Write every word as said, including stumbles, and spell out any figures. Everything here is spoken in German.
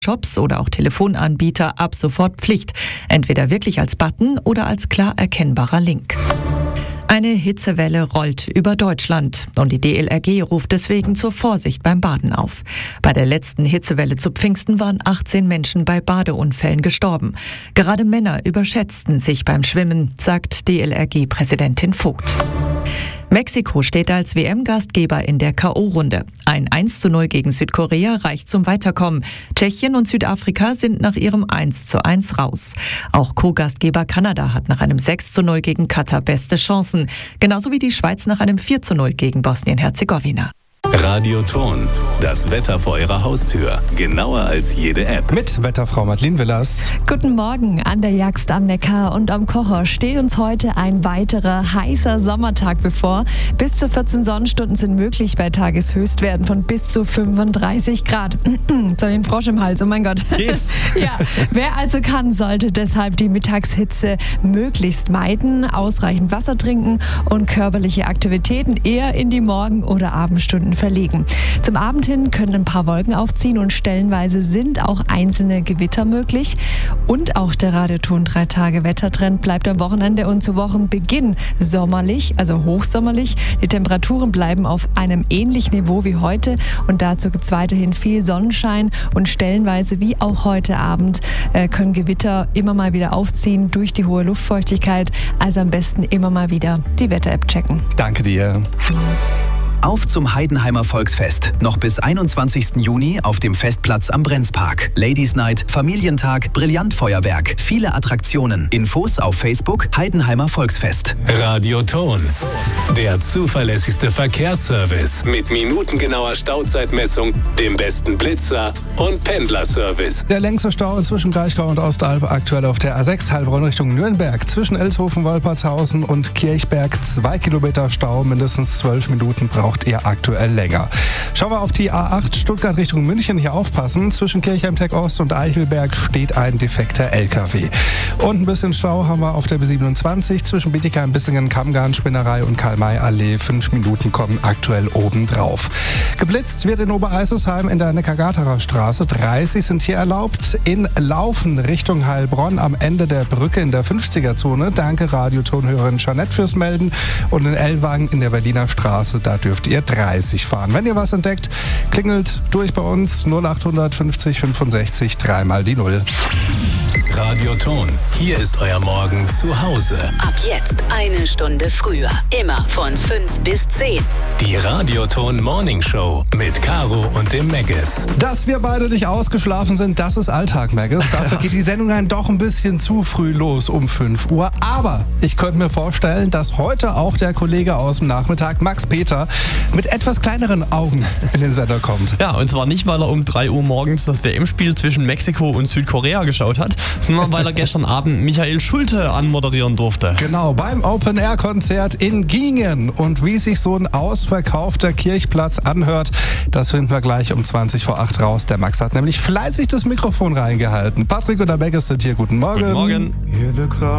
Shops oder auch Telefonanbieter ab sofort Pflicht. Entweder wirklich als Button oder als klar erkennbarer Link. Eine Hitzewelle rollt über Deutschland und die D L R G ruft deswegen zur Vorsicht beim Baden auf. Bei der letzten Hitzewelle zu Pfingsten waren achtzehn Menschen bei Badeunfällen gestorben. Gerade Männer überschätzten sich beim Schwimmen, sagt D L R G-Präsidentin Vogt. Mexiko steht als W M-Gastgeber in der K O-Runde. Ein eins zu null gegen Südkorea reicht zum Weiterkommen. Tschechien und Südafrika sind nach ihrem eins zu eins raus. Auch Co-Gastgeber Kanada hat nach einem sechs zu null gegen Katar beste Chancen. Genauso wie die Schweiz nach einem vier zu null gegen Bosnien-Herzegowina. Radioton, das Wetter vor Ihrer Haustür. Genauer als jede App. Mit Wetterfrau Madeleine Willers. Guten Morgen. An der Jagst am Neckar und am Kocher steht uns heute ein weiterer heißer Sommertag bevor. Bis zu vierzehn Sonnenstunden sind möglich bei Tageshöchstwerten von bis zu fünfunddreißig Grad. Jetzt habe ich einen Frosch im Hals, oh mein Gott. Geht's? Ja, wer also kann, sollte deshalb die Mittagshitze möglichst meiden, ausreichend Wasser trinken und körperliche Aktivitäten eher in die Morgen- oder Abendstunden verlegen. Zum Abend hin können ein paar Wolken aufziehen und stellenweise sind auch einzelne Gewitter möglich. Und auch der Radioton drei Tage Wettertrend bleibt am Wochenende und zu Wochenbeginn sommerlich, also hochsommerlich. Die Temperaturen bleiben auf einem ähnlichen Niveau wie heute und dazu gibt es weiterhin viel Sonnenschein und stellenweise wie auch heute Abend äh, können Gewitter immer mal wieder aufziehen durch die hohe Luftfeuchtigkeit. Also am besten immer mal wieder die Wetter-App checken. Danke dir. Auf zum Heidenheimer Volksfest. Noch bis einundzwanzigsten Juni auf dem Festplatz am Brenzpark. Ladies Night, Familientag, Brillantfeuerwerk, viele Attraktionen. Infos auf Facebook Heidenheimer Volksfest. Radioton, der zuverlässigste Verkehrsservice mit minutengenauer Stauzeitmessung, dem besten Blitzer und Pendlerservice. Der längste Stau zwischen Kraichgau und Ostalb aktuell auf der A sechs Heilbronn Richtung Nürnberg. Zwischen Elshofen, Wolpertshausen und Kirchberg zwei Kilometer Stau, mindestens zwölf Minuten braucht ihr aktuell länger. Schauen wir auf die A acht Stuttgart Richtung München. Hier aufpassen. Zwischen Kirchheim-Tech Ost und Eichelberg steht ein defekter L K W. Und ein bisschen Stau haben wir auf der B siebenundzwanzig zwischen Bietigheim, Bissingen, Kammgarn, Spinnerei und Karl-May-Allee. Fünf Minuten kommen aktuell oben drauf. Geblitzt wird in Obereiselsheim in der Neckar-Gaterer Straße. dreißig sind hier erlaubt. In Laufen Richtung Heilbronn am Ende der Brücke in der fünfziger-Zone. Danke Radiotonhörerin Jeanette fürs Melden. Und in Ellwangen in der Berliner Straße, da dürft ihr dreißig fahren. Wenn ihr was entdeckt, klingelt durch bei uns null acht fünfzig fünfundsechzig dreimal die Null. Radioton, hier ist euer Morgen zu Hause. Ab jetzt eine Stunde früher. Immer von fünf bis zehn. Die Radioton Morning Show mit Caro und dem Meggis. Dass wir beide nicht ausgeschlafen sind, das ist Alltag, Meggis. Dafür geht die Sendung dann doch ein bisschen zu früh los um fünf Uhr. Aber ich könnte mir vorstellen, dass heute auch der Kollege aus dem Nachmittag, Max Peter, mit etwas kleineren Augen in den Sender kommt. Ja, und zwar nicht, weil er um drei Uhr morgens das W M-Spiel zwischen Mexiko und Südkorea geschaut hat, sondern weil er gestern Abend Michael Schulte anmoderieren durfte. Genau, beim Open-Air-Konzert in Giengen. Und wie sich so ein ausverkaufter Kirchplatz anhört, das finden wir gleich um zwanzig vor acht raus. Der Max hat nämlich fleißig das Mikrofon reingehalten. Patrick und der Meggis sind hier. Guten Morgen. Guten Morgen.